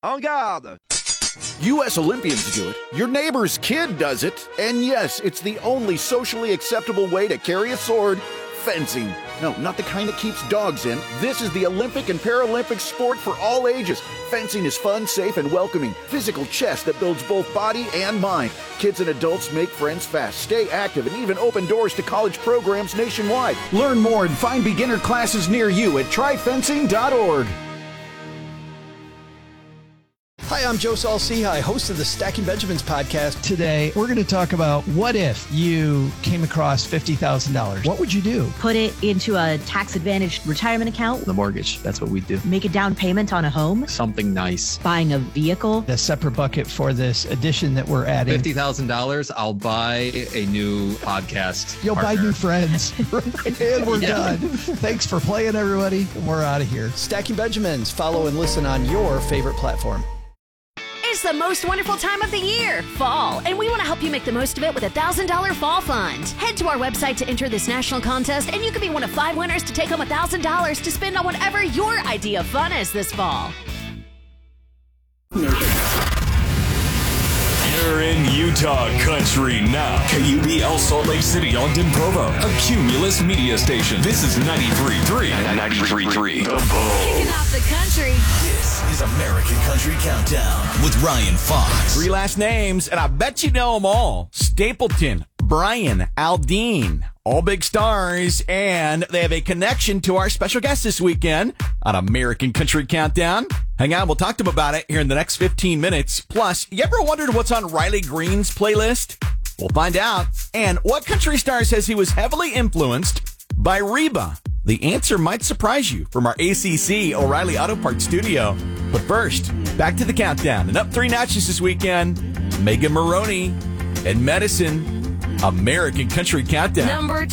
En garde! U.S. Olympians do it. Your neighbor's kid does it. And yes, it's the only socially acceptable way to carry a sword. Fencing. No, not the kind that keeps dogs in. This is the Olympic and Paralympic sport for all ages. Fencing is fun, safe, and welcoming. Physical chess that builds both body and mind. Kids and adults make friends fast, stay active, and even open doors to college programs nationwide. Learn more and find beginner classes near you at tryfencing.org. Hi, I'm Joe Saul-Sehy, host of the Stacking Benjamins podcast. Today, we're going to talk about what if you came across $50,000? What would you do? Put it into a tax-advantaged retirement account. The mortgage, that's what we do. Make a down payment on a home. Something nice. Buying a vehicle. A separate bucket for this addition that we're adding. $50,000, I'll buy a new podcast. You'll partner. buy new friends. And we're done. Thanks for playing, everybody. And we're out of here. Stacking Benjamins. Follow and listen on your favorite platform. It's the most wonderful time of the year, fall, and we want to help you make the most of it with a $1,000 fall fund. Head to our website to enter this national contest, and you could be one of 5 winners to take home $1,000 to spend on whatever your idea of fun is this fall. You're in Utah country now. KUBL Salt Lake City, Ogden, Provo. A Cumulus media station. This is 93.3. 93.3. The Bull. Kicking off the country. This is American Country Countdown with Ryan Fox. 3 last names, and I bet you know them all. Stapleton, Brian, Aldean, all big stars, and they have a connection to our special guest this weekend on American Country Countdown. Hang on, we'll talk to them about it here in the next 15 minutes. Plus, you ever wondered what's on Riley Green's playlist? We'll find out. And what country star says he was heavily influenced by Reba? The answer might surprise you from our ACC O'Reilly Auto Parts studio. But first, back to the countdown. And up 3 notches this weekend, Megan Maroney and Medicine, American Country Countdown. Number